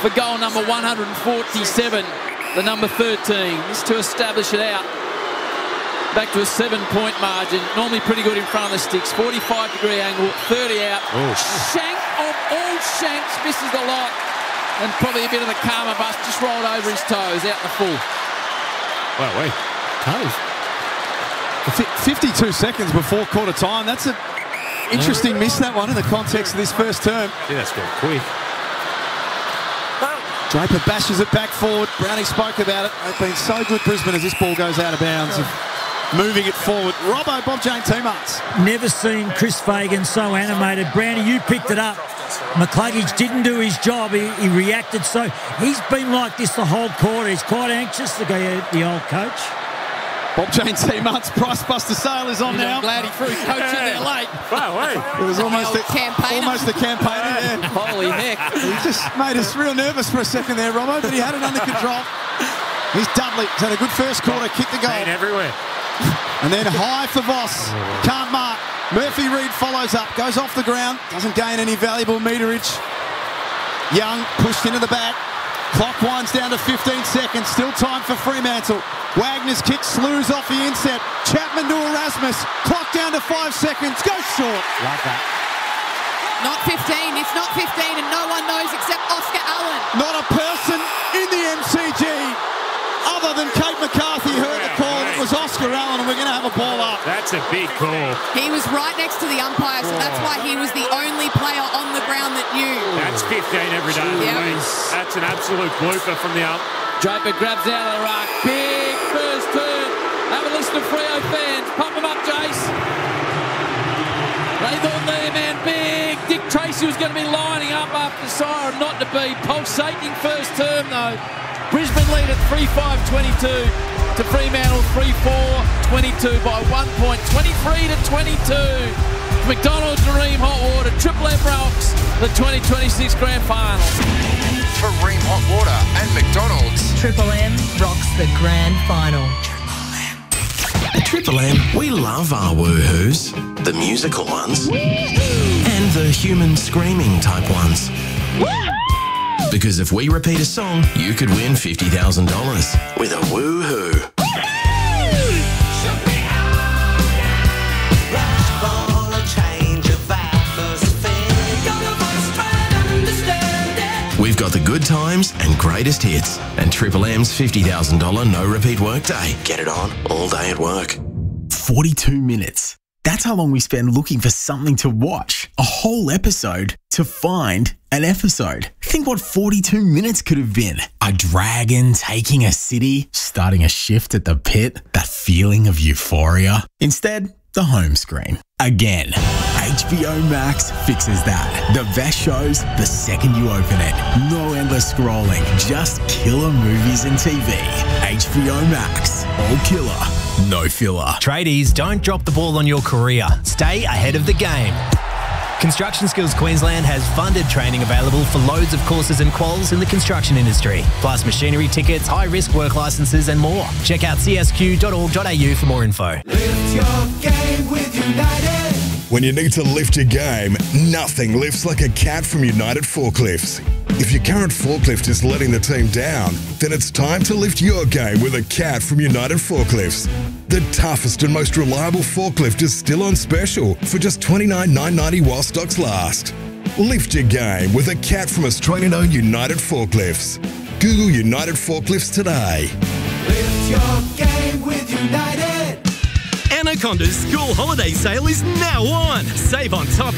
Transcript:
for goal number 147, the number 13. This to establish it out. Back to a 7-point margin. Normally pretty good in front of the sticks. 45-degree angle, 30 out. Oh. Shank of all shanks misses the lot. And probably a bit of the karma bus just rolled over his toes out the full. Wow, wait. Toes. 52 seconds before quarter time. That's an interesting miss, that one, in the context of this first term. Yeah, that's gone quick. Draper bashes it back forward. Brownie spoke about it. They've been so good, Brisbane, as this ball goes out of bounds, of moving it forward. Robbo, Bob Jane, 2 months. Never seen Chris Fagan so animated. Brownie, you picked it up. McCluggage didn't do his job. He reacted. So he's been like this the whole quarter. He's quite anxious to go at the old coach. Bob Jane, 2 months. Price Buster Sale is on now. I'm glad he threw coach in there late. Wow, wait. It was almost a campaigner. campaigner there. Holy heck. He just made us real nervous for a second there, Robbo, but he had it under control. He's Dudley. He's had a good first quarter. Kicked the goal. Been everywhere. And then high for Voss. Can't mark. Murphy Reid follows up. Goes off the ground. Doesn't gain any valuable meterage. Young pushed into the back. Clock winds down to 15 seconds. Still time for Fremantle. Wagner's kick slews off the inset. Chapman to Erasmus. Clock down to 5 seconds. Goes short. Like that. Not 15. It's not 15 and no one knows except Oscar Allen. Not a person in the MCG other than Kate McCarthy heard the call. It was Oscar Allen, and we're going to have a ball up. That's a big call. He was right next to the umpire, so that's why he was the only player on the ground that knew. That's 15 every day of the week. That's an absolute blooper from the ump. Draper grabs out of the ruck. Big first turn. Have a listen to Freo fans. Pump them up, Jace. They thought their man big. Dick Tracy was going to be lining up after siren, not to be. Pulsating first term, though. Brisbane lead at 3-5-22 to Fremantle 3-4-22 by 1 point. 23-22. McDonald's Tareem Hot Water. Triple M rocks the 2026 Grand Final. Tareem Hot Water and McDonald's. Triple M rocks the Grand Final. At Triple M, we love our woohoos, the musical ones, and the human screaming type ones. Because if we repeat a song, you could win $50,000 with a woohoo. We've got the good times and greatest hits, and Triple M's $50,000 no repeat workday. Get it on all day at work. 42 minutes. That's how long we spend looking for something to watch. A whole episode to find an episode. Think what 42 minutes could have been. A dragon taking a city, starting a shift at the pit, that feeling of euphoria. Instead, the home screen. Again, HBO Max fixes that. The best shows the second you open it. No endless scrolling, just killer movies and TV. HBO Max. All killer, no filler. Tradies, don't drop the ball on your career. Stay ahead of the game. Construction Skills Queensland has funded training available for loads of courses and quals in the construction industry, plus machinery tickets, high-risk work licences and more. Check out csq.org.au for more info. Lift your game with United. When you need to lift your game, nothing lifts like a cat from United Forklifts. If your current forklift is letting the team down, then it's time to lift your game with a cat from United Forklifts. The toughest and most reliable forklift is still on special for just $29,990 while stocks last. Lift your game with a cat from Australian-owned United Forklifts. Google United Forklifts today. Lift your game with United. Anaconda's school holiday sale is now on. Save on top